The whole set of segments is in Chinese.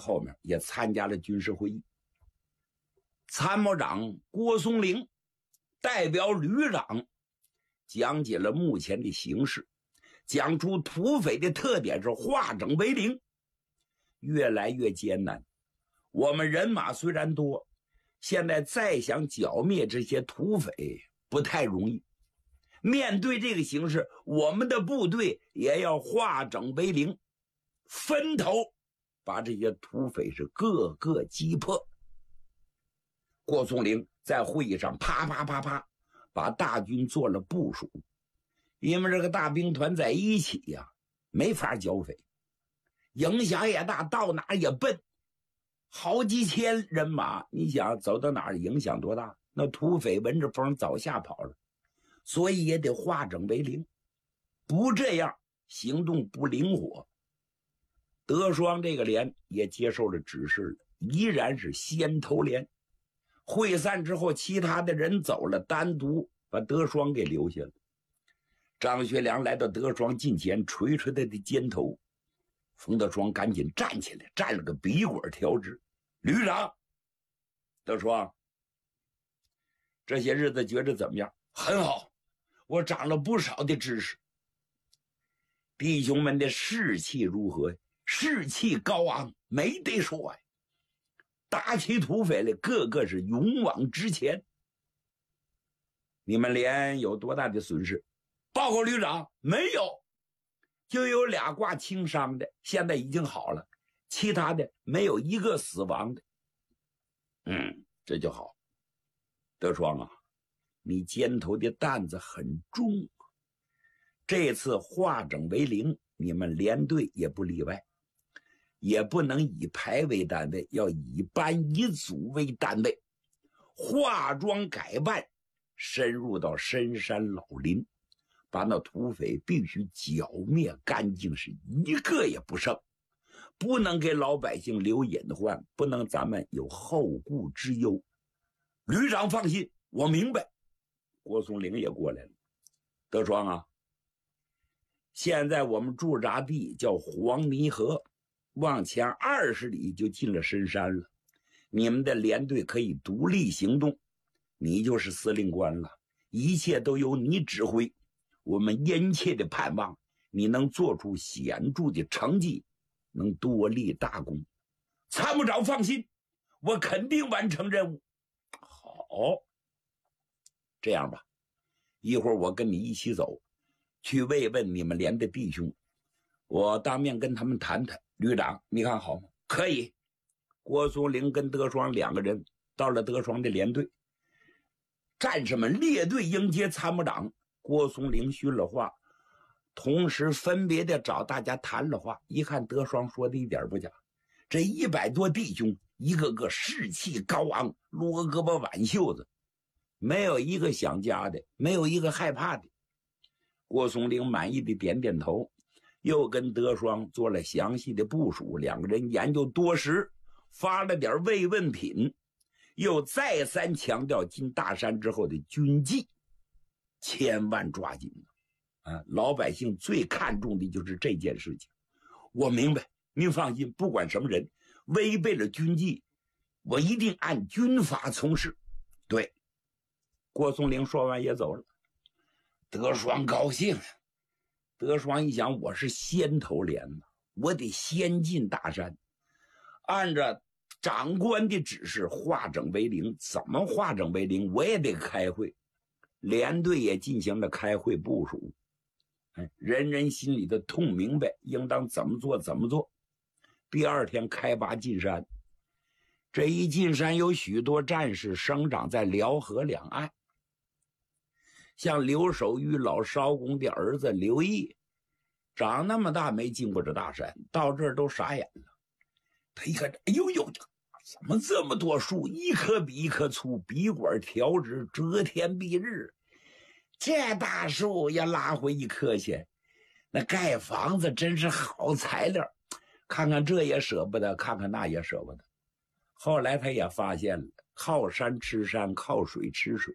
后面也参加了军事会议。参谋长郭松龄代表旅长讲解了目前的形势，讲出土匪的特点是化整为零，越来越艰难。我们人马虽然多，现在再想剿灭这些土匪不太容易。面对这个形势，我们的部队也要化整为零，分头把这些土匪是个个击破。郭松龄在会议上啪啪啪啪把大军做了部署，因为这个大兵团在一起呀，没法剿匪，影响也大，到哪也奔，好几千人马，你想走到哪儿影响多大？那土匪闻着风早吓跑了，所以也得化整为零，不这样行动不灵活。德双这个连也接受了指示了，依然是先头连。会散之后，其他的人走了，单独把德双给留下了。张学良来到德双近前，捶捶他的肩头。冯德双赶紧站起来，站了个笔管调直。旅长，德双，这些日子觉着怎么样？很好，我长了不少的知识。弟兄们的士气如何？士气高昂，没得说呀。打起土匪来，个个是勇往直前。你们连有多大的损失？报告旅长，没有，就有2挂轻伤的，现在已经好了，其他的没有一个死亡的。这就好。德双啊，你肩头的担子很重，这次化整为零，你们连队也不例外，也不能以排为单位，要以班以组为单位，化妆改扮，深入到深山老林，把那土匪必须剿灭干净，是一个也不剩，不能给老百姓留隐患，不能咱们有后顾之忧。旅长放心，我明白。郭松龄也过来了。德双啊，现在我们驻扎地叫黄泥河，往前20里就进了深山了，你们的连队可以独立行动，你就是司令官了，一切都由你指挥。我们殷切的盼望你能做出显著的成绩，能多立大功。参谋长放心，我肯定完成任务。好，这样吧，一会儿我跟你一起走，去慰问你们连的弟兄，我当面跟他们谈谈。旅长，你看好吗？可以。郭松龄跟德双2个人到了德双的连队，战士们列队迎接参谋长。郭松龄训了话，同时分别的找大家谈了话。一看德双说的一点不假，这100多弟兄一个个士气高昂，撸胳膊挽袖子，没有一个想家的，没有一个害怕的。郭松龄满意的点点头，又跟德双做了详细的部署，2个人研究多时，发了点慰问品，又再三强调进大山之后的军纪千万抓紧老百姓最看重的就是这件事情。我明白，您放心，不管什么人违背了军纪，我一定按军法从事。对。郭松龄说完也走了。德双高兴，德双一想，我是先头连嘛，我得先进大山，按照长官的指示化整为零。怎么化整为零？我也得开会。连队也进行了开会部署，人人心里的痛明白应当怎么做怎么做。第2天开拔进山，这一进山有许多战士生长在辽河两岸，像刘守玉老艄公的儿子刘毅，长那么大没进过这大山，到这儿都傻眼了。他一看，哎呦呦，怎么这么多树，一棵比一棵粗，笔管调直，遮天蔽日，这大树要拉回一棵去，那盖房子真是好材料，看看这也舍不得，看看那也舍不得。后来他也发现了，靠山吃山，靠水吃水，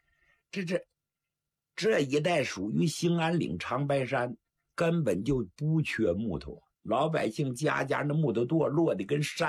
这一带属于兴安岭长白山，根本就不缺木头，老百姓家家的木头垛落的跟山